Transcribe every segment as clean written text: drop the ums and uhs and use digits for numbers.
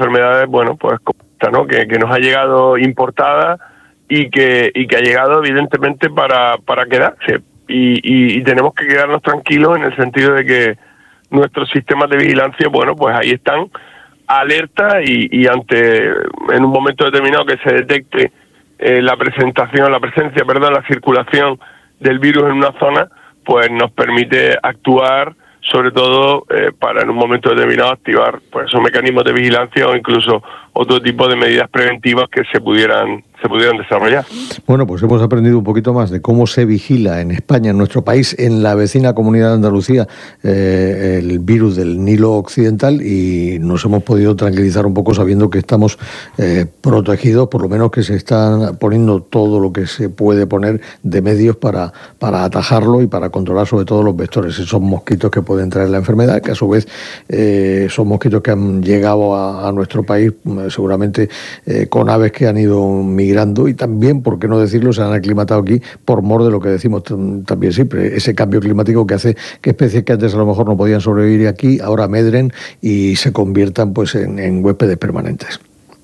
enfermedades, bueno, pues como esta, ¿no? Que nos ha llegado importada y que ha llegado evidentemente para quedarse. Y tenemos que quedarnos tranquilos en el sentido de que nuestros sistemas de vigilancia, bueno, pues ahí están alerta y en un momento determinado que se detecte la circulación del virus en una zona, pues nos permite actuar, sobre todo para en un momento determinado activar pues esos mecanismos de vigilancia o incluso otro tipo de medidas preventivas que se pudieran desarrollar. Bueno, pues hemos aprendido un poquito más de cómo se vigila en España, en nuestro país, en la vecina comunidad de Andalucía, el virus del Nilo Occidental, y nos hemos podido tranquilizar un poco sabiendo que estamos protegidos, por lo menos que se están poniendo todo lo que se puede poner de medios para atajarlo y para controlar sobre todo los vectores, esos mosquitos que pueden traer la enfermedad, que a su vez son mosquitos que han llegado a nuestro país seguramente con aves que han ido migrando y también, por qué no decirlo, se han aclimatado aquí por mor de lo que decimos también siempre, ese cambio climático que hace que especies que antes a lo mejor no podían sobrevivir aquí, ahora medren y se conviertan pues en huéspedes permanentes.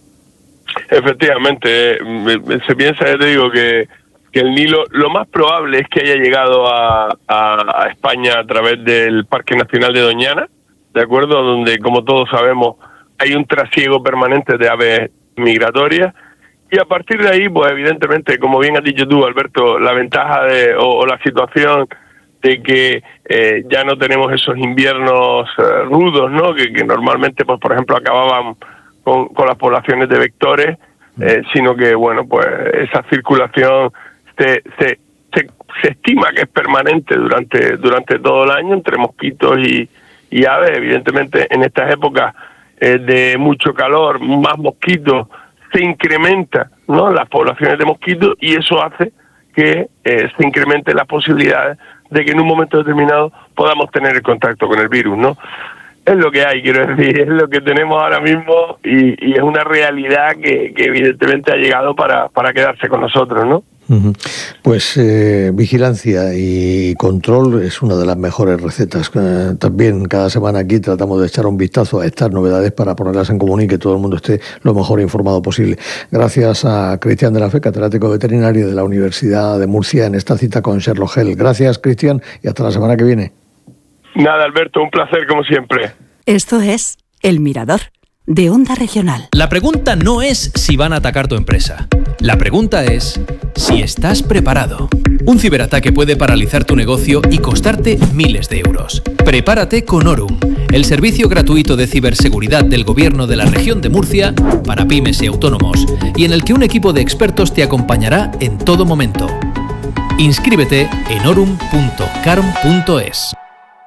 Efectivamente, se piensa, ya te digo, que el Nilo, lo más probable es que haya llegado a España a través del Parque Nacional de Doñana, ¿de acuerdo? Donde, como todos sabemos, hay un trasiego permanente de aves migratorias, y a partir de ahí, pues evidentemente, como bien has dicho tú, Alberto, la ventaja o la situación de que ya no tenemos esos inviernos rudos, ¿no? Que normalmente, pues por ejemplo, acababan con las poblaciones de vectores, sino que, bueno, pues esa circulación se estima que es permanente durante todo el año entre mosquitos y aves. Evidentemente, en estas épocas de mucho calor, más mosquitos, se incrementa, ¿no?, las poblaciones de mosquitos, y eso hace que se incrementen las posibilidades de que en un momento determinado podamos tener el contacto con el virus, ¿no? Es lo que hay, quiero decir, es lo que tenemos ahora mismo y es una realidad que evidentemente ha llegado para quedarse con nosotros, ¿no? Pues vigilancia y control es una de las mejores recetas. También cada semana aquí tratamos de echar un vistazo a estas novedades para ponerlas en común y que todo el mundo esté lo mejor informado posible. Gracias a Cristian de la Fe, catedrático veterinario de la Universidad de Murcia, en esta cita con Sherlock Hell. Gracias, Cristian, y hasta la semana que viene. Nada, Alberto, un placer como siempre. Esto es El Mirador, de Onda Regional. La pregunta no es si van a atacar tu empresa. La pregunta es si estás preparado. Un ciberataque puede paralizar tu negocio y costarte miles de euros. Prepárate con Orum, el servicio gratuito de ciberseguridad del Gobierno de la Región de Murcia para pymes y autónomos, y en el que un equipo de expertos te acompañará en todo momento. Inscríbete en orum.carm.es.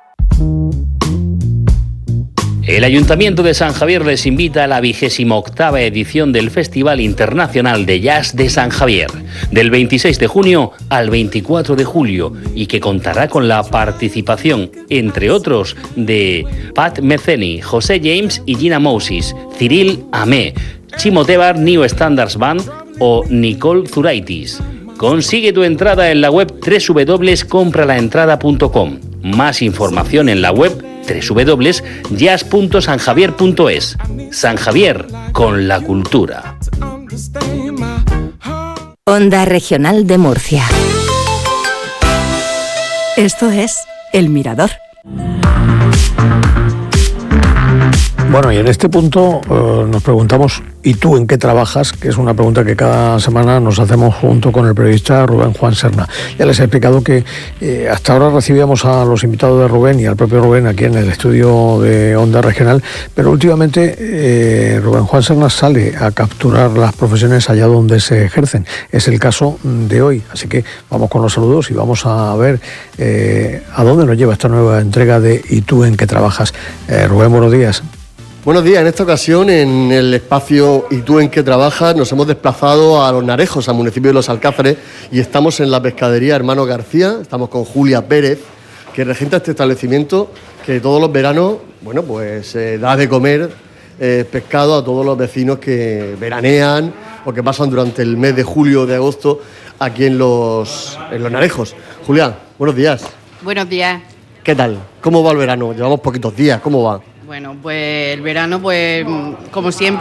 El Ayuntamiento de San Javier les invita a la 28ª edición del Festival Internacional de Jazz de San Javier, del 26 de junio al 24 de julio, y que contará con la participación, entre otros, de Pat Metheny, José James y Gina Moses, Cyril Amé, Chimo Tebar New Standards Band o Nicole Zuraitis. Consigue tu entrada en la web www.compralaentrada.com. Más información en la web www.jazz.sanjavier.es. San Javier, con la cultura. Onda Regional de Murcia. Esto es El Mirador. Bueno, y en este punto nos preguntamos, ¿y tú en qué trabajas? Que es una pregunta que cada semana nos hacemos junto con el periodista Rubén Juan Serna. Ya les he explicado que hasta ahora recibíamos a los invitados de Rubén y al propio Rubén aquí en el estudio de Onda Regional, pero últimamente Rubén Juan Serna sale a capturar las profesiones allá donde se ejercen. Es el caso de hoy, así que vamos con los saludos y vamos a ver a dónde nos lleva esta nueva entrega de ¿Y tú en qué trabajas? Rubén, buenos días. Buenos días, en esta ocasión en el espacio ¿Y tú en qué trabajas? Nos hemos desplazado a Los Narejos, al municipio de Los Alcázares, y estamos en la pescadería Hermano García. Estamos con Julia Pérez, que regenta este establecimiento que todos los veranos, bueno, pues da de comer pescado a todos los vecinos que veranean o que pasan durante el mes de julio o de agosto aquí en Los Narejos. Julia, buenos días. Buenos días. ¿Qué tal? ¿Cómo va el verano? Llevamos poquitos días, ¿cómo va? Bueno, pues el verano, pues como siempre,